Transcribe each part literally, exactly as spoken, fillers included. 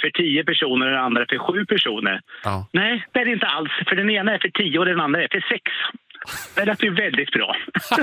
för tio personer och den andra är för sju personer. Ja. Nej, det är det inte alls. För den ena är för tio och den andra är för sex. Det lät ju väldigt bra.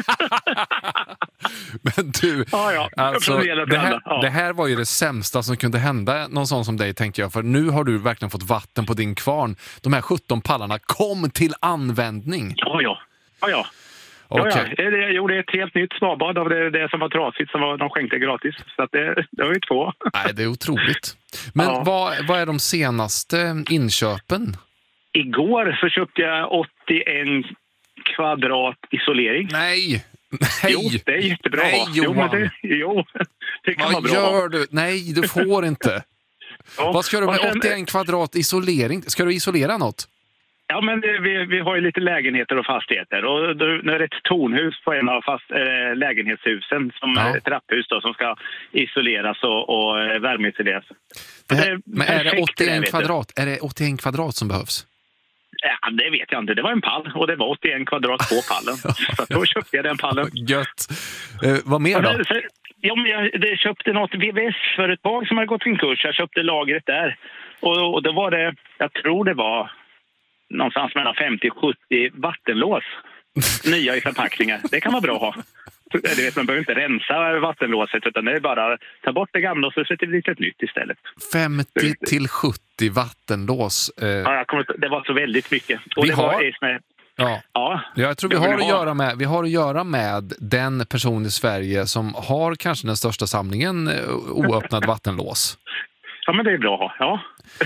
Men du, ja, ja. alltså, det, här, ja. det här var ju det sämsta som kunde hända någon sån som dig, tänker jag. För nu har du verkligen fått vatten på din kvarn. De här sjutton pallarna kom till användning. Ja, ja. Ja, ja. Okay. Ja, ja. Jag gjorde ett helt nytt småbad av det, det som var trasigt som var, de skänkte gratis. Så att det, det var ju två. Nej, det är otroligt. Men ja. vad, vad är de senaste inköpen? Igår så köpte jag åttioen kvadrat isolering. Nej! Nej! Jo, det är jättebra. Nej, jo, men det, jo, det kan vad vara bra. Vad gör du? Nej, du får inte. ja. Vad ska du med sen, åttioen kvadrat isolering? Ska du isolera något? Ja, men det, vi, vi har ju lite lägenheter och fastigheter. Och då, när det är ett tornhus på en av fast, äh, lägenhetshusen, som ja. ett trapphus då, som ska isoleras och, och värmeisoleras. Det här, det är men är det åttioen det, kvadrat? Är det åttioen kvadrat som behövs? Ja, det vet jag inte. Det var en pall och det var åttioen kvadrat på pallen. Så då köpte jag den pallen. Gött. Eh, vad mer då? Det, så, ja, men jag det köpte något V V S-företag som hade gått en kurs. Jag köpte lagret där. Och, och då var det, jag tror det var någonstans mellan femtio och sjuttio vattenlås. Nya i förpackningar. Det kan vara bra att ha. Du vet, man behöver inte rensa vattenlåset, utan det är bara ta bort det gamla och så sätter vi lite ett nytt istället. femtio till sjuttio vattenlås. Eh. Ja, jag kommer, det var så väldigt mycket. Och vi det har... var med, ja. Ja. Jag tror vi har, att göra med, vi har att göra med den person i Sverige som har kanske den största samlingen oöppnad vattenlås. Ja, men det är bra att ha. Ja.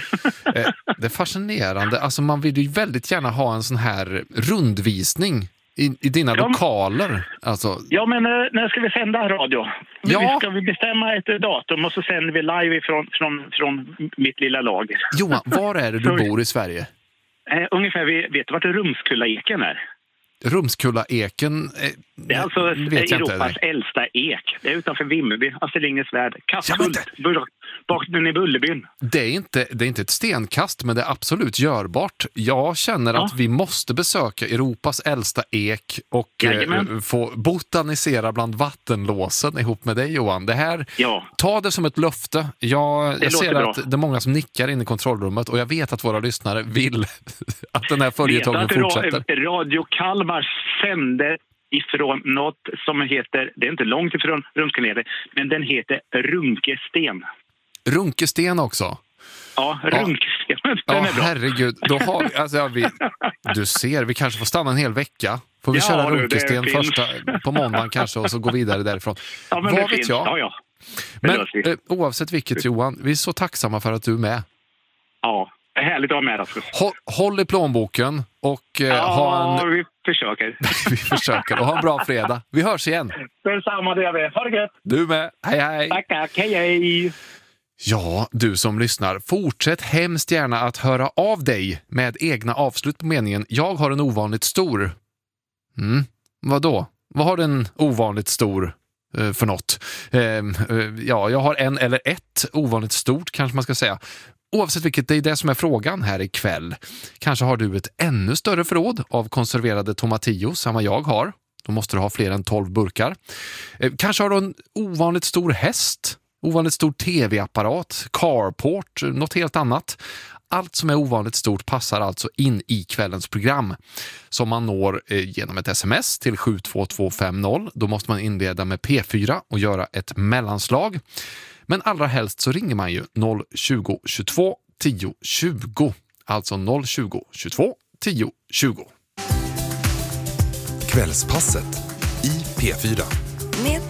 eh, det är fascinerande. Alltså man vill ju väldigt gärna ha en sån här rundvisning i, i dina ja, lokaler. Alltså... Ja, men när ska vi sända radio? Ja. Ska vi bestämma ett datum och så sänder vi live ifrån, från, från mitt lilla lager. Johan, var är det du bor i Sverige? Eh, ungefär, vet du vart Rumskullaeken är? Rumskullaeken? Eh, det är alltså Europas inte, äldsta ek. Det är utanför Vimmerby, Astrid Lindgrens värld. Kasthult, bakgrunden i Bullerbyn. Det är, inte, det är inte ett stenkast, men det är absolut görbart. Jag känner ja. att vi måste besöka Europas äldsta ek och eh, få botanisera bland vattenlåsen ihop med dig, Johan. Det här, ja. ta det som ett löfte. Jag, jag ser bra. att det är många som nickar in i kontrollrummet och jag vet att våra lyssnare vill att den här följetongen fortsätter. Radio Kalmar sänder ifrån något som heter, det är inte långt ifrån Rumskullaeken, men den heter Runkesten. Runkesten också? Ja, Runkesten. Ja, ja herregud. Då har, alltså, ja, vi, du ser, vi kanske får stanna en hel vecka. Får vi ja, köra Runkesten första på måndagen kanske och så gå vidare därifrån. Ja, men vad det vet jag? Ja, ja. Men eh, oavsett vilket, Johan, vi är så tacksamma för att du är med. Ja, det är härligt att vara med. Alltså. Håll, håll i plånboken och eh, ja, ha en... vi försöker. vi försöker och ha en bra fredag. Vi hörs igen. Detsamma, det gör vi. Ha det gött. Du med. Hej, hej. Tack, tack. Hej, hej. Ja, du som lyssnar, fortsätt hemskt gärna att höra av dig med egna avslut på meningen. Jag har en ovanligt stor... Mm, vadå? Vad har den ovanligt stor eh, för något? Eh, eh, ja, jag har en eller ett ovanligt stort, kanske man ska säga. Oavsett vilket, det är det som är frågan här ikväll. Kanske har du ett ännu större förråd av konserverade tomatillos än vad jag har. Då måste du ha fler än tolv burkar. Eh, kanske har du en ovanligt stor häst, ovanligt stor tv-apparat, carport, något helt annat. Allt som är ovanligt stort passar alltså in i kvällens program som man når eh, genom ett sms till sju två två fem noll. Då måste man inleda med P fyra och göra ett mellanslag. Men allra helst så ringer man ju noll tjugo tjugotvå tio tjugo. Alltså noll tjugo tjugotvå tio tjugo. Kvällspasset i P fyra. Med